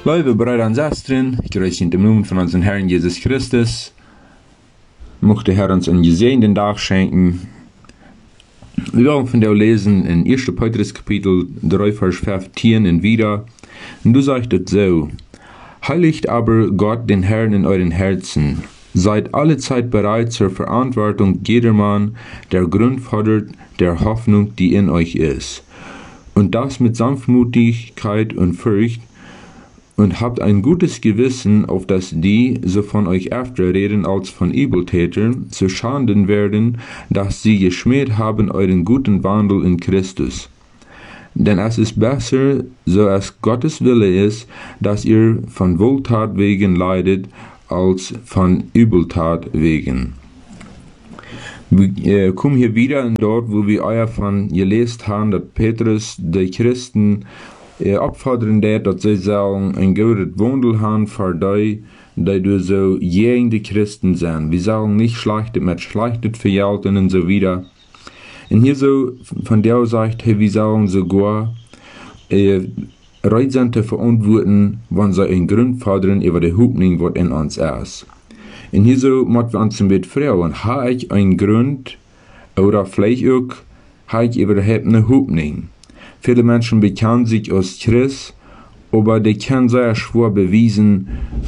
Lieve Brüder und Schwestern, ich grüße in dem Namen von unserem Herrn Jesus Christus. Möchte Herr uns einen gesegneten Tag schenken. Wir wollen von dir lesen in 1. Petrus Kapitel 3, Vers 15 und wieder. Und du sagst es so: Heiligt aber Gott den Herrn in euren Herzen. Seid alle Zeit bereit zur Verantwortung jedermann, der Grund fordert der Hoffnung, die in euch ist. Und das mit Sanftmutigkeit und Furcht, und habt ein gutes Gewissen, auf dass die, so von euch öfter reden als von Übeltätern, zu Schanden werden, dass sie geschmäht haben euren guten Wandel in Christus. Denn es ist besser, so es Gottes Wille ist, dass ihr von Wohltat wegen leidet, als von Übeltat wegen. Wir kommen hier wieder dort, wo wir euer von gelesen haben, dass Petrus die Christen opfordern dat, dat zij zullen een goede wandel haben voor die du so jene Christen zijn. Wir sollen nicht Schlechtes mit Schlechtes vergelten und so wieder. Und hier so, von der sagt, wir sollen sogar bereit zu verantworten, wenn sie einen Grund fordern über die Hoffnung, was in uns ist. Und hier so, müssen wir uns ein bisschen fragen, habe ich einen Grund, oder vielleicht auch, habe ich überhaupt eine Hoffnung? Viele Menschen bekennen sich als Christ, aber die können sehr schwer beweisen,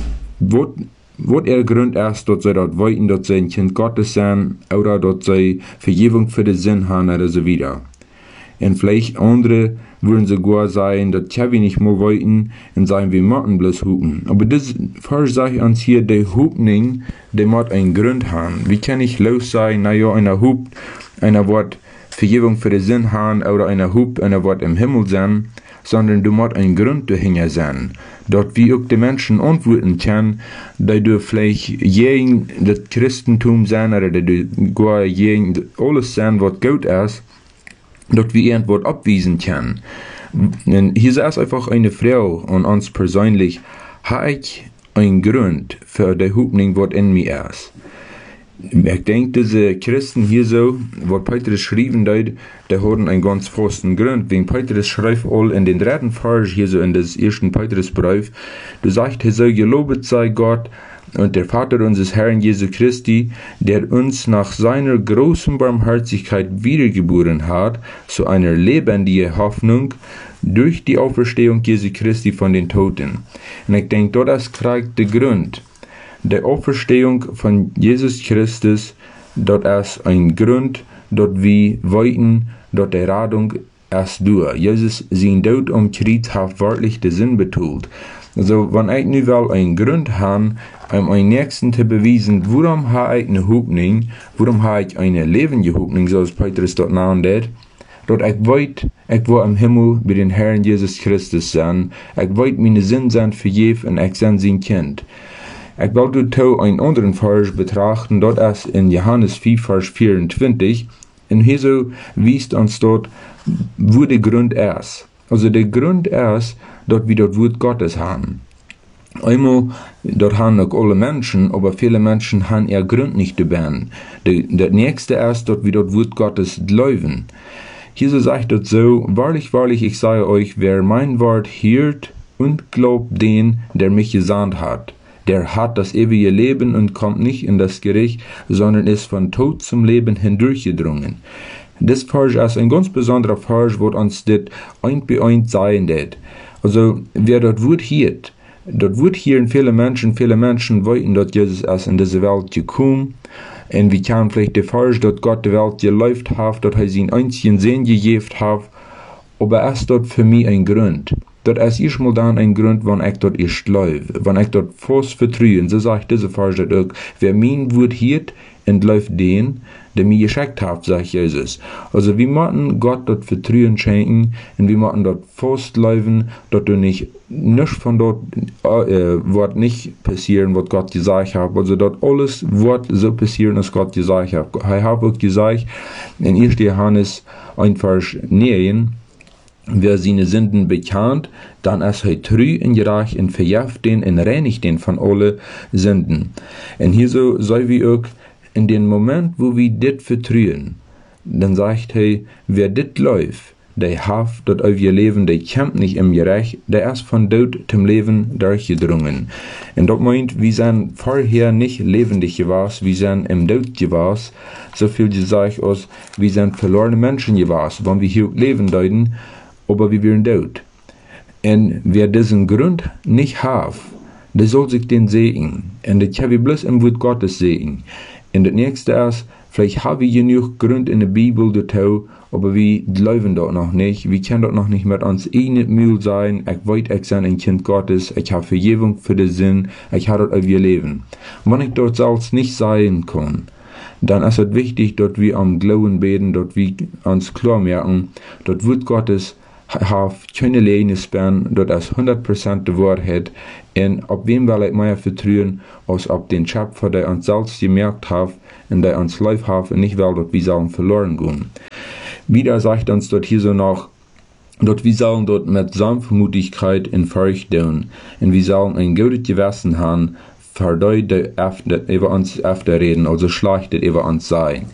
was ihr Grund ist, dass sie dort wollen, dass sie ein Kind Gottes sind, oder dass sie Vergebung für den Sinn haben, oder so wieder. Und vielleicht andere würden sogar sagen, dass wir nicht mehr wollten, und sagen, wir müssen bloß hupen. Aber das Vers sagt uns hier, die Hupning, die muss einen Grund haben. Wie kann ich los sagen, naja, einer hupt, einer wird Vergebung für den Sinn haben, oder einer hupt, einer wird im Himmel sein, sondern du musst einen Grund dahinter sein. Dort wie auch die Menschen antworten können, dass du vielleicht gegen das Christentum sein, oder dass du gar gegen alles sein, was gut ist, dort wie irgendwo abwiesen kann. Und hier ist einfach eine Frau an uns persönlich, habe ich einen Grund für die Hoffnung, was in mir ist. Ich denke, diese Christen hier so, was Petrus schrieben hat, die haben einen ganz festen Grund. Wenn Petrus schreibt all in den 3. Vers hier so in des 1. Petrusbrief, du sagst, so gelobet sei Gott und der Vater unseres Herrn Jesu Christi, der uns nach seiner großen Barmherzigkeit wiedergeboren hat, zu einer lebendigen Hoffnung durch die Auferstehung Jesu Christi von den Toten. Und ich denke, das kriegt der Grund. Der Auferstehung von Jesus Christus, dort ist ein Grund, dort wir wollten, dort der Radung erst durch. Jesus sein Tod am Kreuz hat wörtlich den Sinn betont. Also, wenn ich nu wel einen Grund habe, einen Nächsten zu beweisen, warum habe ich eine Hoffnung, warum habe ich eine lebende Hoffnung, so als Petrus dort nannt, dort ich wollte, ich will im Himmel bei den Herrn Jesus Christus sein, ich wollte meine Sinn sein vergeben und ich sein sein Kind. Ich wollte da einen anderen Vers betrachten, dort ist in Johannes 4, Vers 24, und hier so wies uns dort, wo der Grund ist. Also der Grund ist, dort wir dort Wort Gottes haben. Einmal, dort haben auch alle Menschen, aber viele Menschen haben ihr Grund nicht dabei. Der nächste ist, dort wir dort Wort Gottes glauben. Jesus sagt dort so: Wahrlich, wahrlich, ich sage euch, wer mein Wort hört und glaubt den, der mich gesandt hat, der hat das ewige Leben und kommt nicht in das Gericht, sondern ist von Tod zum Leben hindurchgedrungen. Das Vers ist ein ganz besonderer Vers, wo uns das ein bei ein sein wird. Also, wer dort Wort hört, dort Wort hören viele Menschen wollten, dass Jesus erst in diese Welt gekommen. Und wir können vielleicht den Vers, dass Gott die Welt geläuft hat, dass er seinen einzigen Sohn gegeben hat, aber es ist dort für mich ein Grund. Dort ist erstmal dann ein Grund, wenn ich dort erst läuft, wenn ich dort fast vertraue. So sagt dieser Vers dort auch: Wer mein Wort hört und läuft den, der mir geschickt hat, sagt Jesus. Also wir müssen Gott dort Vertrauen schenken und wir müssen dort fast laufen, dass du nicht von dort wird nicht passieren, was Gott gesagt hat. Also dort alles wird so passieren, was Gott gesagt hat. Er hat auch gesagt in 1. Johannes 1, Vers 9, wer seine Sünden bekannt, dann ist er treu und gerecht und verjährt den und reinigt den von alle Sünden. Und hier so soll wir auch in dem Moment, wo wir das vertrauen, dann sagt er, wer das läuft, die haft dort auf ihr Leben, die kämpft nicht im Gerecht, der ist von Tod zum Leben durchgedrungen. Und das meint, wir sind vorher nicht lebendig gewesen, wir sind im Tod gewesen, so viel gesagt aus, wir sind verlorene Menschen gewesen, wenn wir hier leben deuten, aber wir werden tot. Und wer diesen Grund nicht hat, der soll sich den sehen. Und das kann wir bloß im Wort Gottes sehen. Und das nächste ist, vielleicht haben wir genug Grund in der Bibel dazu, aber wir glauben dort noch nicht. Wir können dort noch nicht mit uns eigenen Mühe sein. Ich weiß, ich bin ein Kind Gottes. Ich habe Vergebung für den Sinn. Ich habe dort auf ihr Leben. Und wenn ich dort selbst nicht sein kann, dann ist es wichtig, dass wir am Glauben beten, dass wir uns klar merken, dass Wort Gottes hat keine Leines sperren, dass es 100% die Wahrheit und auf wem will ich mehr vertrauen, als auf den Schöpfer, der uns selbst gemerkt hat und der uns lieb hat und nicht will, dass wir sollen verloren gehen. Wieder sagt uns dort hier so noch, dass wir sollen dort mit Sanftmutigkeit in Furcht tun und wir sollen ein gutes Gewissen haben, für die über uns reden, also schlecht über uns sein.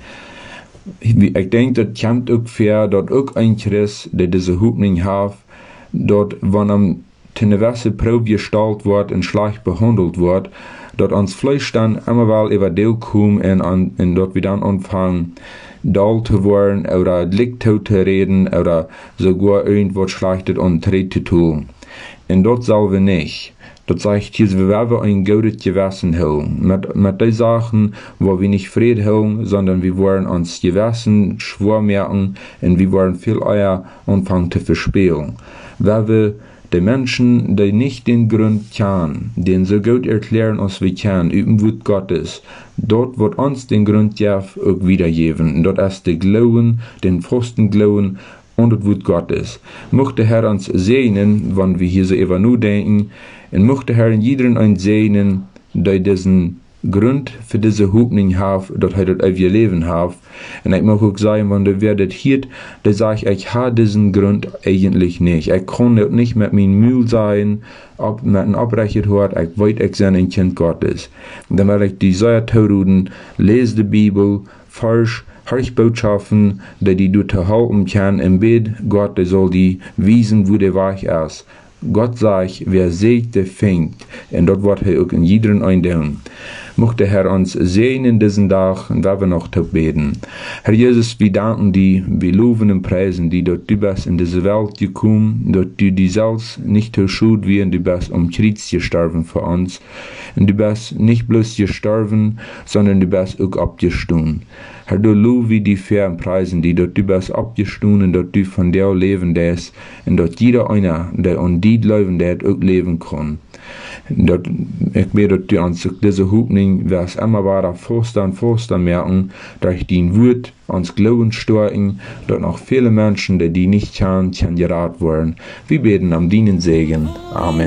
Ich denke, das kommt auch fair, dass auch ein Christ, der diese Hoffnung hat, dass wenn am Tenewesse Probe gestellt wird und schlecht behandelt wird, dass uns Fleisch dann immer mal über Deal kommen und dort wir dann anfangen, dull zu werden oder Lichttot zu reden oder sogar irgendwas Schlechtes antreten zu tun. Und dort sollen wir nicht. Das sagt hier, wir werden ein gutes Gewissen haben. Mit den Sachen, wo wir nicht Frieden haben, sondern wir wollen uns Gewissen schwor merken und wir wollen viel eher anfangen zu verspielen. Weil wir die Menschen, die nicht den Grund kennen, den so gut erklären, als wir können, über Wort Gottes, dort wird uns den Grund auch wiedergeben. Und dort ist der Glauben, den festen Glauben und das Wort Gottes. Möchte Herr uns segnen, wenn wir hier so über nur denken, und möchte Herr in jedem ein segnen, der diesen Grund für diese Hoffnung hat, dass er das auf ihr Leben hat. Und ich mag auch sagen, wenn du werdet hier, dann sage ich habe diesen Grund eigentlich nicht. Ich kann nicht mit meinem Mühe sein, mit einem Abbrechen hört, ich weiß, ich bin ein Kind Gottes. Und dann werde ich die Säure tun, lese die Bibel, forsch, hörch Botschaften, die du zu halten kann, im Bett, Gott, der soll die wiesen, wo der Weg ist. Gott sagt, wer sägt, der fängt. Und dort wird er auch in jedem eindämmen. Möchte Herr uns sehen in diesen Tag und wir noch zu beten. Herr Jesus, wir danken dir, wir loben und preisen dir, dass du bist in diese Welt gekommen, dass du die selbst nicht zu schuld wirst, du bist Kreuz gestorben für uns. Und du bist nicht bloß gestorben, sondern du bist auch abgestanden. Herr, du loben wir die fair und preisen dir, dass du bist abgestanden und dass du von dir leben darfst und dass jeder einer, der an dir leben darf, auch leben kann. Ich bete, dass du uns diese Hoffnung, was immer weiter Forster merken, durch dein Wort uns Glauben stärken, dass noch viele Menschen, die nicht kennen, geraten werden. Wir beten am deinen Segen. Amen.